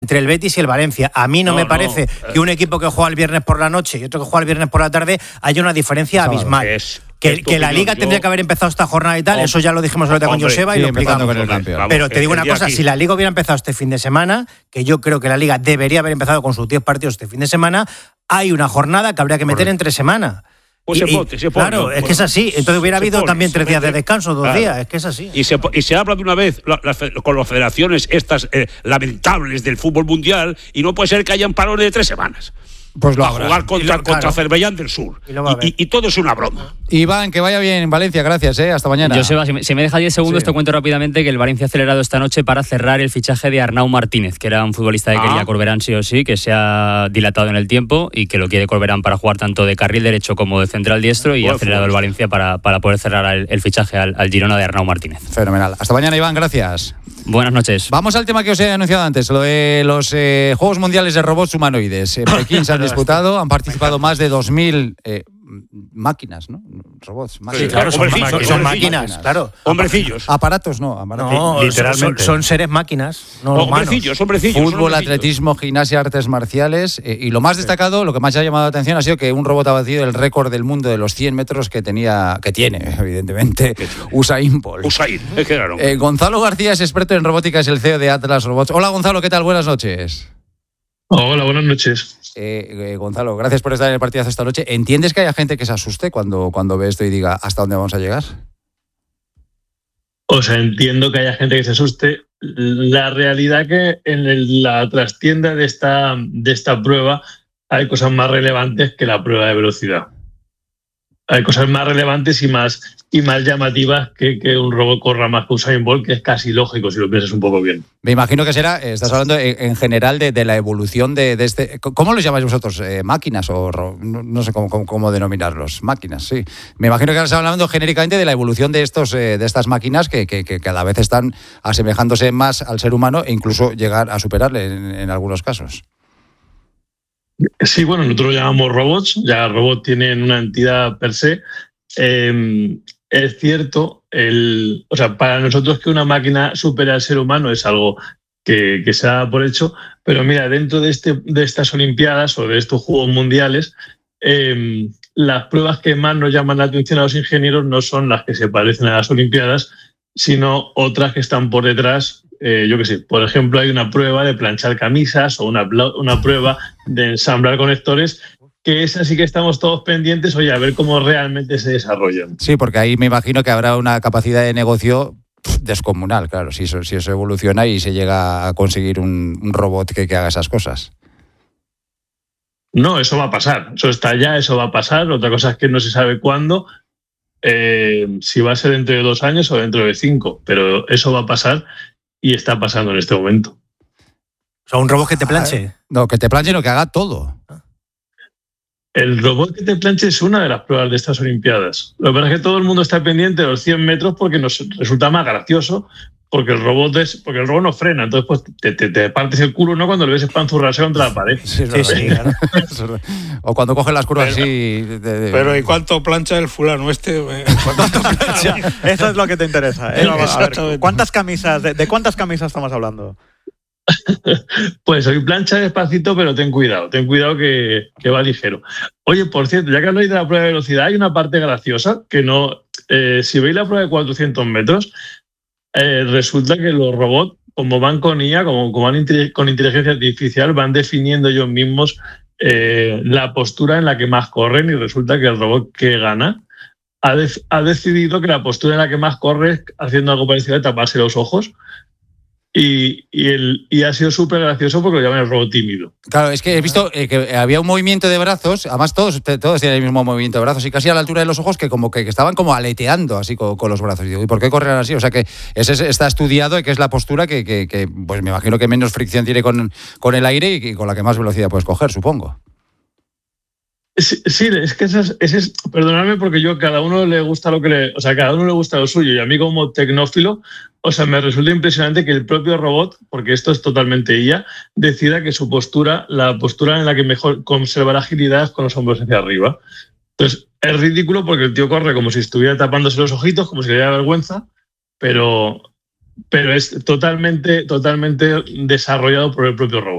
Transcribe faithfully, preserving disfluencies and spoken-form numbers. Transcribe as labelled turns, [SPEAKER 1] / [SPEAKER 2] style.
[SPEAKER 1] entre el Betis y el Valencia. A mí no, no me parece
[SPEAKER 2] no.
[SPEAKER 1] que un equipo que juega el viernes por la noche y otro que juega el viernes por la tarde haya una diferencia
[SPEAKER 2] no,
[SPEAKER 1] abismal.
[SPEAKER 2] Es,
[SPEAKER 1] que,
[SPEAKER 2] es
[SPEAKER 1] que la Liga
[SPEAKER 2] yo...
[SPEAKER 1] tendría que haber empezado esta jornada y tal,
[SPEAKER 2] oh,
[SPEAKER 1] eso ya lo dijimos ahorita con Joseba
[SPEAKER 3] sí,
[SPEAKER 1] y lo explicamos.
[SPEAKER 3] Con el campeón.
[SPEAKER 1] Pero te digo
[SPEAKER 2] el,
[SPEAKER 1] una
[SPEAKER 2] el
[SPEAKER 1] cosa,
[SPEAKER 2] aquí.
[SPEAKER 1] si la Liga hubiera empezado este fin de semana, que yo creo que la Liga debería haber empezado con sus diez partidos este fin de semana, hay una jornada que habría que meter Correcto. entre semana.
[SPEAKER 2] Pues
[SPEAKER 1] y,
[SPEAKER 2] se pone, se pone,
[SPEAKER 1] claro,
[SPEAKER 2] no,
[SPEAKER 1] es que es así. Entonces hubiera habido
[SPEAKER 2] pone,
[SPEAKER 1] también tres
[SPEAKER 2] mete,
[SPEAKER 1] días de descanso, dos
[SPEAKER 2] claro.
[SPEAKER 1] días. Es que es así.
[SPEAKER 2] Y se, y se habla de una vez la, la, con las federaciones estas eh, lamentables del fútbol mundial y no puede ser que hayan parones de tres semanas.
[SPEAKER 3] Pues lo
[SPEAKER 2] a
[SPEAKER 3] habrá.
[SPEAKER 2] jugar contra,
[SPEAKER 1] lo,
[SPEAKER 2] contra
[SPEAKER 1] claro.
[SPEAKER 2] Azerbaiyán del Sur. Y, y, y, y todo es una broma.
[SPEAKER 3] Iván, que vaya bien en Valencia, gracias, ¿eh? Hasta mañana.
[SPEAKER 4] Joseba, si me, si me deja diez segundos, sí. te cuento rápidamente que el Valencia ha acelerado esta noche para cerrar el fichaje de Arnau Martínez, que era un futbolista de que quería ah. Corberán sí o sí, que se ha dilatado en el tiempo y que lo quiere Corberán para jugar tanto de carril derecho como de central diestro y ha acelerado el Valencia para, para poder cerrar el, el fichaje al, al Girona de Arnau Martínez.
[SPEAKER 3] Fenomenal. Hasta mañana, Iván, gracias.
[SPEAKER 4] Buenas noches.
[SPEAKER 3] Vamos al tema que os he anunciado antes, lo de los eh, Juegos Mundiales de Robots Humanoides. En Pekín se han disputado, han participado más de dos mil eh, máquinas, ¿no? Robots. Máquinas.
[SPEAKER 1] Sí, claro, son, son, son máquinas, claro.
[SPEAKER 2] Hombrecillos.
[SPEAKER 3] Aparatos, no. Aparatos.
[SPEAKER 1] No, literalmente. Son, son seres máquinas, no
[SPEAKER 2] hombrecillos, hombrecillos.
[SPEAKER 3] Fútbol, atletismo, gimnasia, artes marciales. Eh, y lo más destacado, lo que más ha llamado la atención ha sido que un robot ha batido el récord del mundo de los cien metros que tenía, que tiene, evidentemente, Usain Bolt.
[SPEAKER 2] Usain, es que claro.
[SPEAKER 3] Eh, Gonzalo García es experto en robótica, es el C E O de Atlas Robots. Hola, Gonzalo, ¿qué tal? Buenas noches.
[SPEAKER 5] Hola, buenas noches.
[SPEAKER 3] Eh, eh, Gonzalo, gracias por estar en el partidazo esta noche. ¿Entiendes que haya gente que se asuste cuando, cuando ve esto y diga hasta dónde vamos a llegar?
[SPEAKER 5] O sea, entiendo que haya gente que se asuste. La realidad que en el, la trastienda de esta, de esta prueba hay cosas más relevantes que la prueba de velocidad. Hay cosas más relevantes y más, y más llamativas que que un robot corra más que Usain Bolt, que es casi lógico si lo piensas un poco bien.
[SPEAKER 3] Me imagino que será, estás hablando en, en general de, de la evolución de, de este... ¿Cómo los llamáis vosotros? Eh, ¿Máquinas o...? No, no sé cómo, cómo, cómo denominarlos. Máquinas, sí. Me imagino que estás hablando genéricamente de la evolución de, estos, eh, de estas máquinas que, que, que cada vez están asemejándose más al ser humano e incluso llegar a superarle en, en algunos casos.
[SPEAKER 5] Sí, bueno, nosotros lo llamamos robots, ya robots tienen una entidad per se. Eh, es cierto, el, o sea, para nosotros que una máquina supera al ser humano es algo que, que se da por hecho, pero mira, dentro de, este, de estas Olimpiadas o de estos Juegos Mundiales, eh, las pruebas que más nos llaman la atención a los ingenieros no son las que se parecen a las Olimpiadas, sino otras que están por detrás. Eh, yo qué sé, por ejemplo, hay una prueba de planchar camisas o una, una prueba de ensamblar conectores, que esa sí que estamos todos pendientes, oye, a ver cómo realmente se desarrollan.
[SPEAKER 3] Sí, porque ahí me imagino que habrá una capacidad de negocio descomunal, claro, si eso, si eso evoluciona y se llega a conseguir un, un robot que, que haga esas cosas.
[SPEAKER 5] No, eso va a pasar, eso está ya, eso va a pasar, otra cosa es que no se sabe cuándo, eh, si va a ser dentro de dos años o dentro de cinco, pero eso va a pasar. Y está pasando en este momento.
[SPEAKER 1] O sea, un robot que te planche.
[SPEAKER 3] Ah, no, que te planche, no, que haga todo.
[SPEAKER 5] El robot que te planche es una de las pruebas de estas Olimpiadas. Lo que pasa es que todo el mundo está pendiente de los cien metros porque nos resulta más gracioso, porque el robot es, porque el robot no frena, entonces pues te, te, te partes el culo, ¿no? Cuando le ves espanzurrarse contra la pared.
[SPEAKER 3] Sí, sí, sí, claro. O cuando coge las curvas pero, así. De, de...
[SPEAKER 6] Pero ¿y cuánto plancha el fulano este?
[SPEAKER 7] ¿Cuánto plancha? Eso es lo que te interesa. ¿eh? Vamos a ver, ¿cuántas camisas, de, ¿De cuántas camisas estamos hablando?
[SPEAKER 5] Pues hoy plancha despacito, pero ten cuidado, ten cuidado que, que va ligero. Oye, por cierto, ya que habláis de la prueba de velocidad, hay una parte graciosa que no. Eh, si veis la prueba de cuatrocientos metros, eh, resulta que los robots, como van con I A, como, como van con inteligencia artificial, van definiendo ellos mismos eh, la postura en la que más corren, y resulta que el robot que gana ha, de, ha decidido que la postura en la que más corre es haciendo algo parecido a taparse los ojos. Y, y, el, y ha sido súper gracioso porque lo llaman el robot tímido.
[SPEAKER 3] Claro, es que he visto eh, que había un movimiento de brazos, además todos, todos tienen el mismo movimiento de brazos y casi a la altura de los ojos, que como que, que estaban como aleteando así con, con los brazos. Y digo, ¿y por qué corren así? O sea que ese está estudiado y que es la postura que, que, que pues me imagino que menos fricción tiene con, con el aire y, y con la que más velocidad puedes coger, supongo.
[SPEAKER 5] Sí, sí, es que ese es, ese es, perdonadme porque yo cada uno le gusta lo que le, o sea, cada uno le gusta lo suyo, y a mí como tecnófilo, o sea, me resulta impresionante que el propio robot, porque esto es totalmente I A, decida que su postura, la postura en la que mejor conservará agilidad es con los hombros hacia arriba. Entonces, es ridículo porque el tío corre como si estuviera tapándose los ojitos, como si le diera vergüenza, pero, pero es totalmente, totalmente desarrollado por el propio robot.